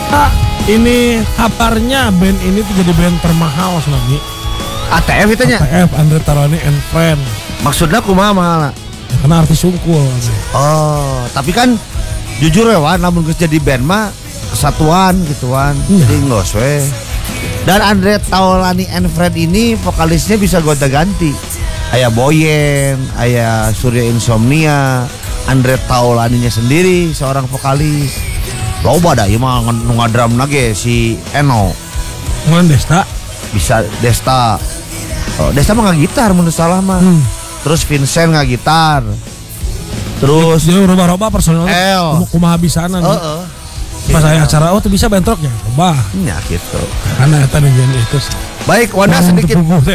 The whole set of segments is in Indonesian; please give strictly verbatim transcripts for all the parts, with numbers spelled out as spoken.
Ah, ini kabarnya band ini tuh jadi band termahal lagi. A T F itu nya. A T F, Andre Taulani and Friend. Maksudnya kumaha mahal? Ya, karena artis sungkul. Oh, tapi kan jujur ya Wan, namun geus jadi band mah kesatuan gituan. Iya. Jadi ngos we. Dan Andre Taulani and Friend ini vokalisnya bisa gonta-ganti. Aya Boyen, aya Surya Insomnia, Andre Taulaninya sendiri seorang vokalis. Loba dah ieu mah nu ngadram nage si Eno. Ngan Desta Bisa Desta. Oh, Desta mah ngagitar menurut salah mah. Hmm. Terus Vincent ngagitar. Terus dia roba-roba personelnya El. kumaha bisana nih. Heeh. Pas saya acara oh tuh bisa bentrok ya. Coba. Ya gitu. Karena eta ngeun itu. Baik, Wanda sedikit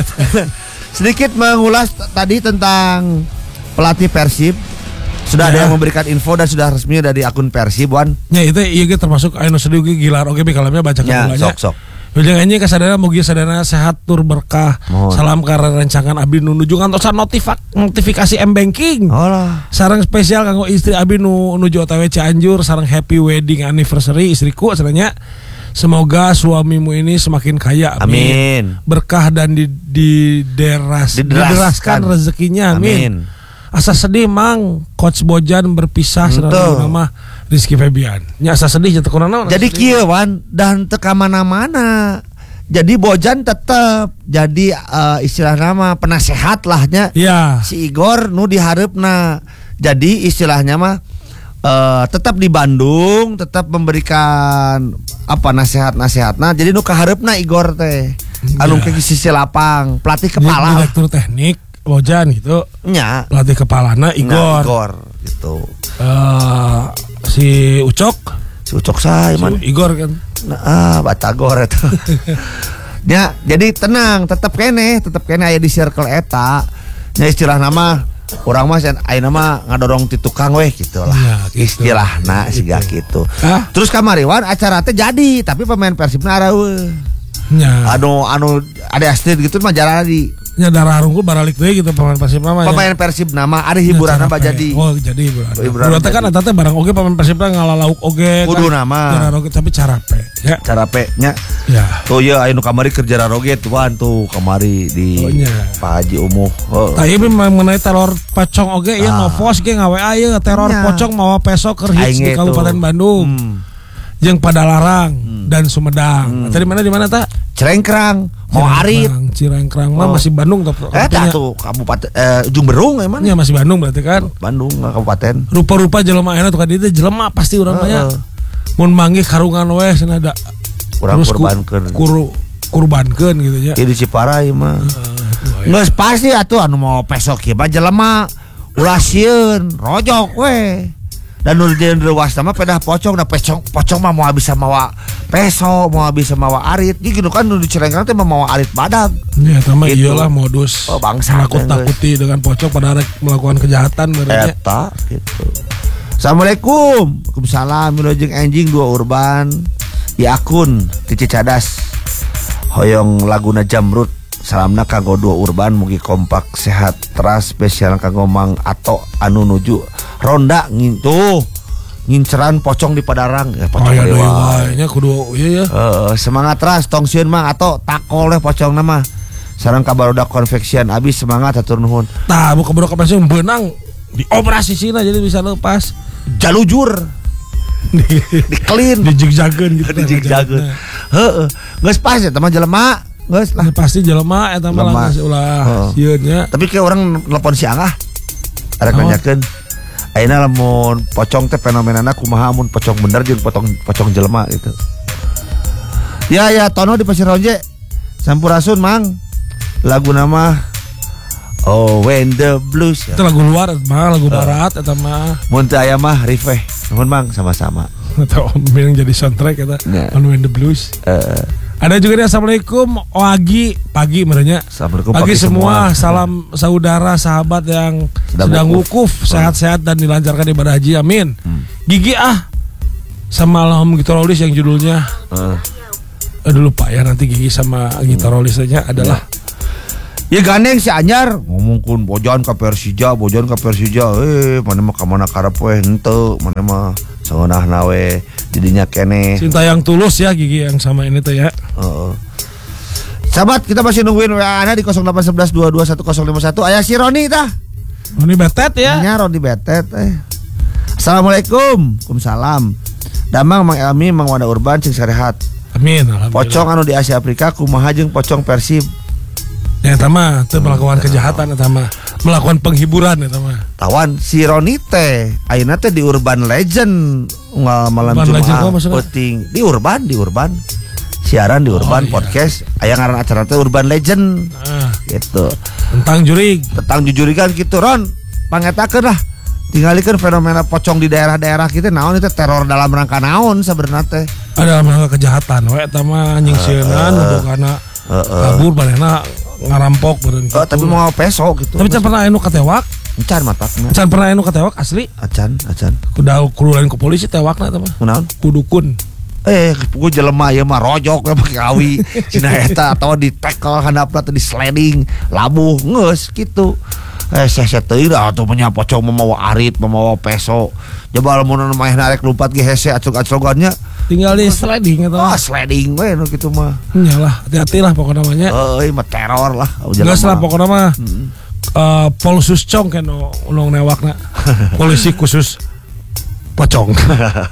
sedikit mengulas t- tadi tentang pelatih Persib. Sudah ya. ada yang memberikan info dan sudah resmi dari akun Persib, Wan. Ya itu iya ge termasuk anu sedih ge gilar oge kalamnya baca Ya, kabulanya. sok sok. Ujung anjing kasadana mugi sadana sehat tur berkah. Mohon. Salam karena rancangan Abi nu nuju ngantosan notifak notifikasi M-Banking. Oh lah. Sareng spesial kanggo istri Abi nu nuju O T W Cianjur, sareng happy wedding anniversary istriku sebenarnya. Semoga suamimu ini semakin kaya. Amin. Amin. Berkah dan di, di deras, Dideraskan. dideraskan rezekinya. Amin. Amin. Asa sedih mang Coach Bojan berpisah Betul. sareng nama Rizky Febian. Nya asa sedih jatuh kurang. Jadi kieu Wan dan teu ka mana-mana. Jadi Bojan tetap jadi uh, istilah nama penasehat lahnya. ya. Si Igor nu diharapna. Jadi istilahnya mah uh, tetap di Bandung, tetap memberikan apa nasihat-nasihatna. Jadi nu kaharepna Igor teh. Anu Ya. ke sisi lapang, pelatih kepala. Direktur teknik Bojan gitu. Nya. Pelatih kepalana Igor. Nah, Igor gitu. Eh, si Ucok, Si Ucok saya si man. Igor kan. Nah, ah, Batagor itu. Ya, jadi tenang, tetap kene, tetap kene aya di circle eta. Nya istilah nama urang mah ayeuna mah ngadorong ti tukang weh gitu lah. Ya, gitu. Istilahna siga gitu. Hah? Terus kamariwan acara teh jadi, tapi pemain Persibna areueuh. Ya. Anu anu ada Astrid gitu mah jarang di. Nya darah harungku baralik deui gitu pemain Persib mah. Pemain Persib nama ada hiburanna mah jadi. Oh, jadi hiburan. Hiburan Hiburan kan eta teh barang oge pemain Persib ngalalauk oge. Kudu nama. Darah oge tapi carape. Ya. Cara pe nya. Ya. Tuh ya anu kamari kerja roget tuan tuh kamari di Oh, nya. Pak Haji Umuh. Oh. Tah ieu mengenai teror pocong oge ya Ah. Novos ge ngawe aya teror Nya. pocong mawa peso keur hits Aing di itu. Kabupaten Bandung. Hmm. Jeung Padalarang dan Sumedang. Tadi mana di mana tak? Cerengkrang, mau arit. Cirengkrang mah Oh. masih Bandung tuh. Eh tak tuh kabupaten eh, Ujung Berung emang. Ya masih Bandung berarti kan. Bandung nggak kabupaten. Rupa-rupa jelema ayeuna tuh kan itu jelema pasti urang mah ya. Heeh. Mun manggih karungan we cenah ada. Urang Terus ku- kurbankeun. Kuru kurbankeun gitu ya. Ieu di Ciparai mah. Uh, Geus pasti atuh anu mau pesok ieu mah jelema ulah sieun, rojok we. Dan nu di ruas mah pedah pocong da pocong pocong mah mau bisa mawa peso, mau bisa mawa arit. Gitu kan nu di Cirengkrang teh mawa arit badag. Ya sama Gitu. iyalah modus Oh, bangsa, nakut-nakuti dengan pocong pada rek melakukan kejahatan berarti. Eta gitu. Assalamualaikum. Waalaikumsalam. Wilujeng anjing dua urban. Ya akun Tici Cadas. Hoyong laguna Jamrut. Salamna kanggo dua urban mugi kompak sehat teras spesial kanggo Mang Ato anu nuju ronda ngintu nginceran pocong di Padarang ya Oh pocong ya dewa. dewa nya kudu iya ya. Heeh, semangat teras tong sieun Mang Ato takol leh pocong nama. Sareng kabarudak konveksian abis semangat hatur nuhun. Tah buka buka kapasitas benang dioperasi sina jadi bisa lepas. Jalujur Di di clean dijigjageun gitu. dijigjageun. Heeh, geus pas ya teman jelema. Geus lah. Nah, pasti jelema eta mah Jelema. langsung ulah Heeh. sieun nya. Tapi kayak orang telepon si Angah. Ada Oh. nanyakeun. Ayeuna lamun pocong teh fenomenana kumaha mun pocong bener jeung pocong pocong jelema gitu. Ya ya Tono di Pasir Ronje. Sampurasun Mang. Lagu nama Oh When the Blues. Itu lagu luar mah lagu barat eta mah. Mun teu aya mah Rifeh. Nuhun Mang sama-sama. Atau yang jadi soundtrack eta Nah. On When the Blues. Eh Ada juga nih assalamualaikum Oagi pagi merenya. Assalamualaikum Pagi pagi semua. semua. Salam saudara sahabat yang Sedang sedang, wukuf. wukuf, sehat-sehat dan dilancarkan ibadah haji amin. Gigi ah sama alham gitarolis yang judulnya Eh. aduh lupa ya nanti Gigi sama gitarolisnya adalah Ya gandeng si Anyar ngomongkeun bojan ka Persija, bojan ka Persija. Eh, mana mah ka mana karep we henteu, mana mah Songonah nawe didinya kene. Cinta yang tulus ya Gigi yang sama ini tuh ya. Heeh. Sahabat, kita masih nungguin W A-na di nol delapan satu satu dua dua satu nol lima satu. Aya si Roni tah. Roni betet ya. Nya Roni betet eh. Assalamualaikum. Waalaikumsalam. Damang Mang Elmi Mang Wanda Urban cing sarehat. Amin. Alhamdulillah. Pocong anu di Asia Afrika kumaha jeung pocong Persib. Ya tama, itu melakukan kejahatan ya tama, melakukan penghiburan ya tama. Tawan si Roni teh ayeuna teh di Urban Legend nggak malam Urban Legend kok Jumat maksudnya? penting di Urban di Urban siaran di Urban Oh, iya. podcast aya ngaran acara teh Urban Legend Nah, gitu tentang jurig. tentang jujurikan gitu Ron pangetakeun lah tingalikeun fenomena pocong di daerah-daerah kita naon itu teror dalam rangka naon sebenarnya teh Ada rangka kejahatan we tama nyingsieunan untuk kana kabur barena ngarampok beureun oh, tapi mau peso gitu Tapi can pernah anu katewak? encan matakna Can pernah anu katewak asli? acan acan Kuda kuluran ku polisi tewakna eta mah. kunaon Kudukun. Eh, gue jelema ya mah rojok ya pakai kawi, cina eta atau di tackle handapna teh di sliding, labuh ngeus gitu. Eh, saya saya teuing dah atuh punya pocong memawa arit, memawa peso. Coba lamun main narek lompat ge hese acog-acogannya. Tinggal di sliding eta. Ah, sliding we nu kitu mah. Nyalah, hati-hati lah pokoknya namanya. Euy, mah teror lah. Geus lah pokoknya mah. Eh, Polsus Cong kan nu newakna. Polisi khusus pocong.